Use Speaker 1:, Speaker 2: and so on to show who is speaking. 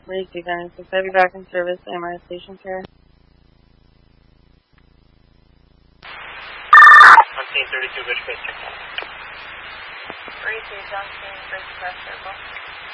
Speaker 1: Lake 296. Have you back in service, MRI station care?
Speaker 2: 1732 Bridge Crest.
Speaker 3: 32 Junction Bridge Crest Circle.